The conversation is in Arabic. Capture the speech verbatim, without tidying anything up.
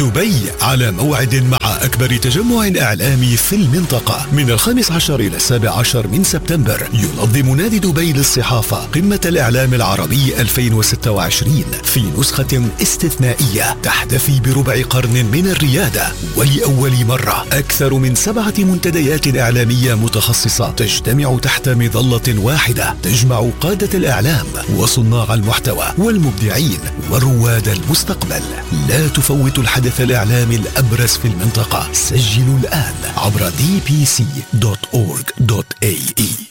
دبي على موعد مع أكبر تجمع إعلامي في المنطقة من الخامس عشر إلى السابع عشر من سبتمبر. ينظم نادي دبي للصحافة قمة الإعلام العربي ألفين وستة وعشرين في نسخة استثنائية تحتفي بربع قرن من الريادة، ولأول مرة أكثر من سبعة منتديات إعلامية متخصصة تجتمع تحت مظلة واحدة تجمع قادة الإعلام وصناع المحتوى والمبدعين ورواد المستقبل. لا تفوتوا الحدث الإعلامي الأبرز في المنطقة. سجلوا الآن عبر دي بي سي دوت أورج دوت إيه إي.